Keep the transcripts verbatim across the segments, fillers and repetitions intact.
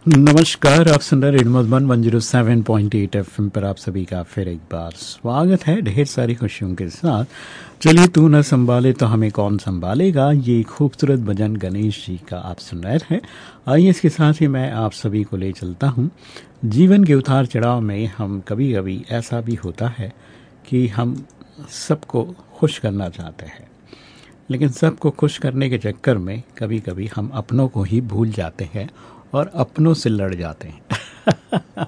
नमस्कार, आप सुन रहे radio Madhuban one zero seven point eight FM पर आप सभी का फिर एक बार स्वागत है ढेर सारी खुशियों के साथ। चलिए तू न संभाले तो हमें कौन संभालेगा, ये खूबसूरत भजन गणेश जी का आप सुन रहे हैं। आइए इसके साथ ही मैं आप सभी को ले चलता हूँ। जीवन के उतार चढ़ाव में हम कभी कभी ऐसा भी होता है कि हम सबको खुश करना चाहते हैं, लेकिन सबको खुश करने के चक्कर में कभी कभी हम अपनों को ही भूल जाते हैं और अपनों से लड़ जाते हैं।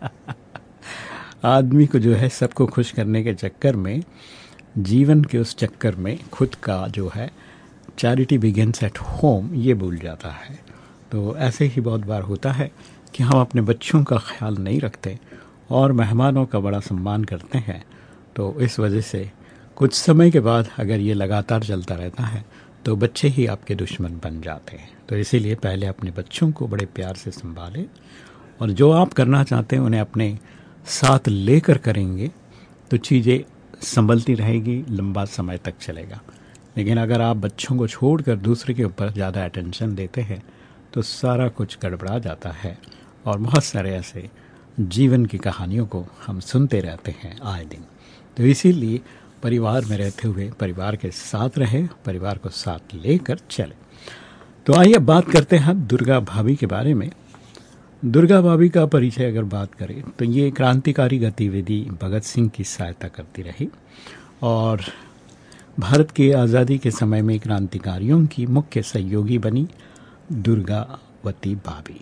आदमी को जो है सबको खुश करने के चक्कर में, जीवन के उस चक्कर में खुद का जो है चैरिटी बिगिंस एट होम ये भूल जाता है। तो ऐसे ही बहुत बार होता है कि हम अपने बच्चों का ख्याल नहीं रखते और मेहमानों का बड़ा सम्मान करते हैं। तो इस वजह से कुछ समय के बाद अगर ये लगातार चलता रहता है तो बच्चे ही आपके दुश्मन बन जाते हैं। तो इसीलिए पहले अपने बच्चों को बड़े प्यार से संभालें और जो आप करना चाहते हैं उन्हें अपने साथ लेकर करेंगे तो चीज़ें संभलती रहेगी, लंबा समय तक चलेगा। लेकिन अगर आप बच्चों को छोड़कर दूसरे के ऊपर ज़्यादा अटेंशन देते हैं तो सारा कुछ गड़बड़ा जाता है और बहुत सारे ऐसे जीवन की कहानियों को हम सुनते रहते हैं आए दिन। तो इसीलिए परिवार में रहते हुए परिवार के साथ रहे, परिवार को साथ लेकर चले। तो आइए बात करते हैं दुर्गा भाभी के बारे में। दुर्गा भाभी का परिचय अगर बात करें तो ये क्रांतिकारी गतिविधि भगत सिंह की सहायता करती रही और भारत की आज़ादी के समय में क्रांतिकारियों की मुख्य सहयोगी बनी दुर्गावती भाभी।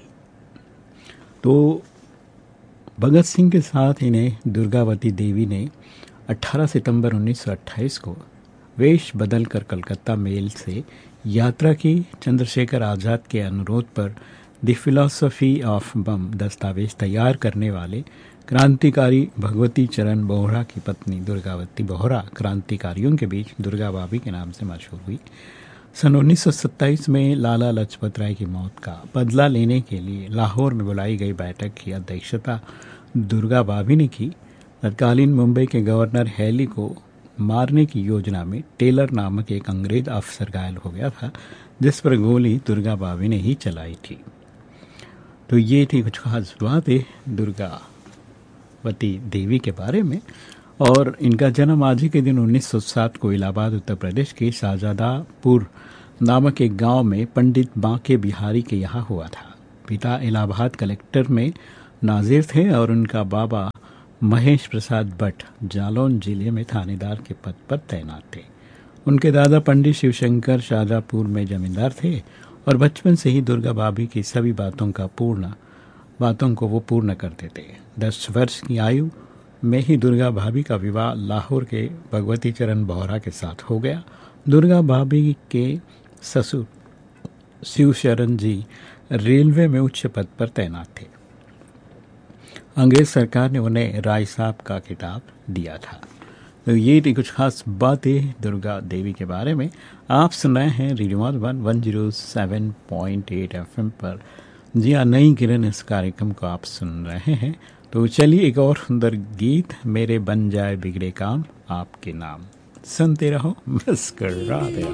तो भगत सिंह के साथ इन्हें दुर्गावती देवी ने अठारह सितंबर उन्नीस सौ अट्ठाईस को वेश बदलकर कलकत्ता मेल से यात्रा की। चंद्रशेखर आज़ाद के अनुरोध पर द फिलॉसफी ऑफ बम दस्तावेज तैयार करने वाले क्रांतिकारी भगवती चरण बोहरा की पत्नी दुर्गावती बोहरा क्रांतिकारियों के बीच दुर्गा भाभी के नाम से मशहूर हुई। सन उन्नीस सौ सत्ताईस में लाला लाजपत राय की मौत का बदला लेने के लिए लाहौर में बुलाई गई बैठक की अध्यक्षता दुर्गा भाभी ने की। तत्कालीन मुंबई के गवर्नर हैली को मारने की योजना में टेलर नामक एक अंग्रेज अफसर घायल हो गया था, जिस पर गोली दुर्गा भाभी ने ही चलाई थी। तो ये थी कुछ खास बातें दुर्गावती देवी के बारे में। और इनका जन्म आज ही के दिन उन्नीस सौ सात को इलाहाबाद उत्तर प्रदेश के शाहजादापुर नामक एक गांव में पंडित बांके बिहारी के यहाँ हुआ था। पिता इलाहाबाद कलेक्टर में नाजिर थे और उनका बाबा महेश प्रसाद भट्ट जालौन जिले में थानेदार के पद पर तैनात थे। उनके दादा पंडित शिवशंकर शाहजहाँपुर में जमींदार थे और बचपन से ही दुर्गा भाभी की सभी बातों का पूर्ण बातों को वो पूर्ण करते थे। दस वर्ष की आयु में ही दुर्गा भाभी का विवाह लाहौर के भगवती चरण बोहरा के साथ हो गया। दुर्गा भाभी के ससुर शिवशरण जी रेलवे में उच्च पद पर तैनात थे। अंग्रेज सरकार ने उन्हें राय साहब का खिताब दिया था। तो ये थी कुछ खास बातें दुर्गा देवी के बारे में। आप सुन रहे हैं radio Madhuban one zero seven point eight FM पर। जी हाँ, नई किरण इस कार्यक्रम को आप सुन रहे हैं। तो चलिए एक और सुंदर गीत, मेरे बन जाए बिगड़े काम आपके नाम, सुनते रहो, मुस्कुराते रहो।